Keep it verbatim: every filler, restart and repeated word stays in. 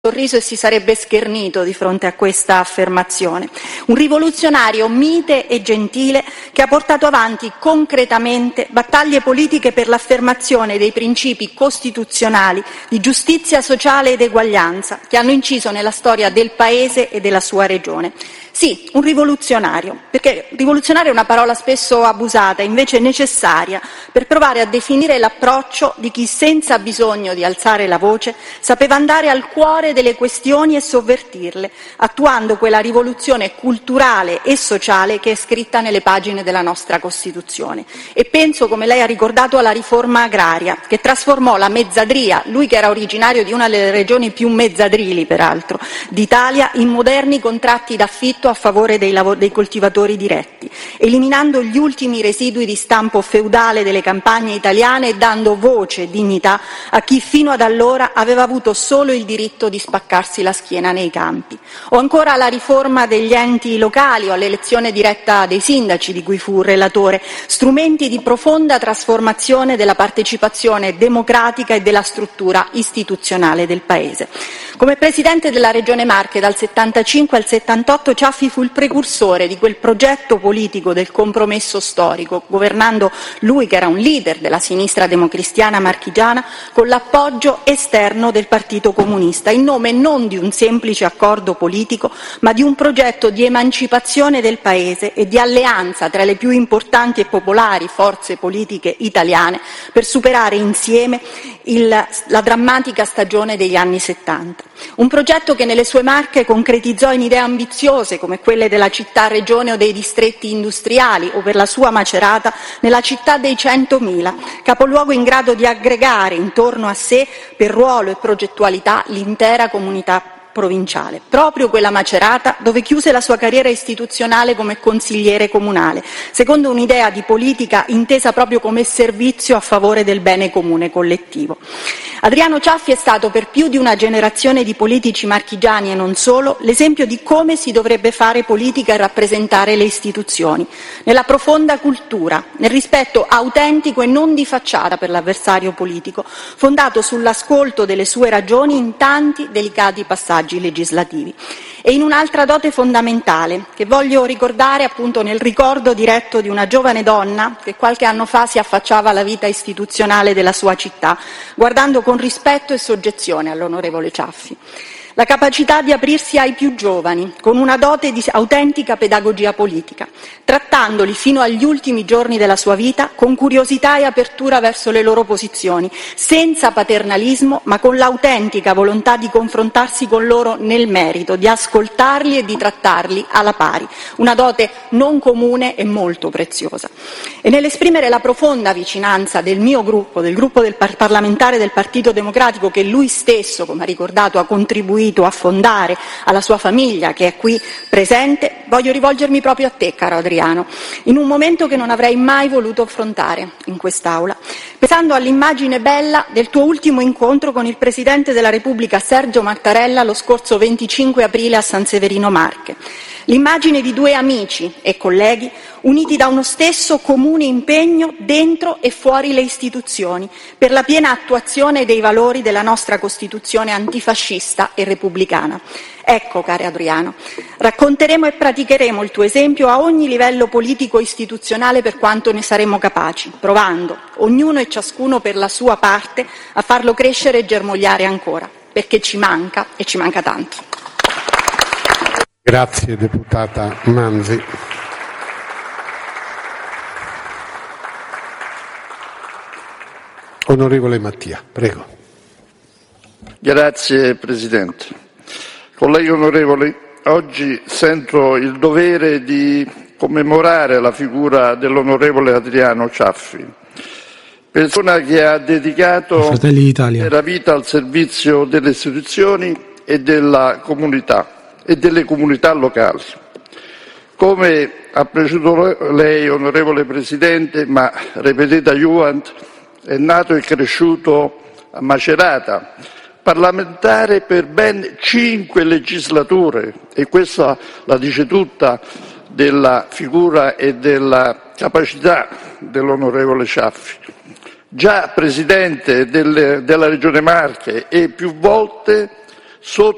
sorriso e si sarebbe schernito di fronte a questa affermazione. Un rivoluzionario mite e gentile che ha portato avanti concretamente battaglie politiche per l'affermazione dei principi costituzionali di giustizia sociale ed eguaglianza che hanno inciso nella storia del Paese e della sua regione. Sì, un rivoluzionario, perché rivoluzionario è una parola spesso abusata, invece necessaria, per provare a definire l'approccio di chi senza bisogno di alzare la voce sapeva andare al cuore delle questioni e sovvertirle, attuando quella rivoluzione culturale e sociale che è scritta nelle pagine della nostra Costituzione. E penso, come lei ha ricordato, alla riforma agraria, che trasformò la mezzadria, lui che era originario di una delle regioni più mezzadrili, peraltro, d'Italia, in moderni contratti d'affitto a favore dei, lav- dei coltivatori diretti, eliminando gli ultimi residui di stampo feudale delle campagne italiane e dando voce e dignità a chi fino ad allora aveva avuto solo il diritto di spaccarsi la schiena nei campi. O ancora alla riforma degli enti locali o all'elezione diretta dei sindaci, di cui fu relatore, strumenti di profonda trasformazione della partecipazione democratica e della struttura istituzionale del Paese. Come Presidente della Regione Marche dal settantacinque al settantotto, Ciaffi fu il precursore di quel progetto politico del compromesso storico, governando lui che era un leader della sinistra democristiana marchigiana con l'appoggio esterno del Partito Comunista, in nome non di un semplice accordo politico, ma di un progetto di emancipazione del Paese e di alleanza tra le più importanti e popolari forze politiche italiane per superare insieme il, la drammatica stagione degli anni settanta. Un progetto che nelle sue Marche concretizzò in idee ambiziose come quelle della città-regione o dei distretti industriali, o per la sua Macerata nella città dei centomila, capoluogo in grado di aggregare intorno a sé per ruolo e progettualità l'intera comunità provinciale, proprio quella Macerata dove chiuse la sua carriera istituzionale come consigliere comunale, secondo un'idea di politica intesa proprio come servizio a favore del bene comune collettivo. Adriano Ciaffi è stato per più di una generazione di politici marchigiani e non solo l'esempio di come si dovrebbe fare politica e rappresentare le istituzioni, nella profonda cultura, nel rispetto autentico e non di facciata per l'avversario politico, fondato sull'ascolto delle sue ragioni in tanti delicati passaggi legislativi. E in un'altra dote fondamentale, che voglio ricordare appunto nel ricordo diretto di una giovane donna che qualche anno fa si affacciava alla vita istituzionale della sua città, guardando con rispetto e soggezione all'onorevole Ciaffi. La capacità di aprirsi ai più giovani, con una dote di autentica pedagogia politica, trattandoli fino agli ultimi giorni della sua vita con curiosità e apertura verso le loro posizioni, senza paternalismo, ma con l'autentica volontà di confrontarsi con loro nel merito, di ascoltarli e di trattarli alla pari, una dote non comune e molto preziosa. E nell'esprimere la profonda vicinanza del mio gruppo, del gruppo del par- parlamentare del Partito Democratico, che lui stesso, come ha ricordato, ha contribuito a fondare, alla sua famiglia che è qui presente, voglio rivolgermi proprio a te, caro Adriano, in un momento che non avrei mai voluto affrontare in quest'Aula, pensando all'immagine bella del tuo ultimo incontro con il Presidente della Repubblica Sergio Mattarella lo scorso venticinque aprile a San Severino Marche. L'immagine di due amici e colleghi uniti da uno stesso comune impegno dentro e fuori le istituzioni per la piena attuazione dei valori della nostra Costituzione antifascista e repubblicana. Ecco, caro Adriano, racconteremo e praticheremo il tuo esempio a ogni livello politico e istituzionale per quanto ne saremo capaci, provando, ognuno e ciascuno per la sua parte, a farlo crescere e germogliare ancora, perché ci manca e ci manca tanto. Grazie, deputata Manzi. Onorevole Mattia, prego. Grazie Presidente. Colleghi onorevoli, oggi sento il dovere di commemorare la figura dell'onorevole Adriano Ciaffi, persona che ha dedicato la vita al servizio delle istituzioni e della comunità e delle comunità locali. Come ha preceduto lei, onorevole Presidente, ma ripeteta iuvant, è nato e cresciuto a Macerata, parlamentare per ben cinque legislature, e questa la dice tutta della figura e della capacità dell'onorevole Ciaffi. Già Presidente del, della Regione Marche e più volte sotto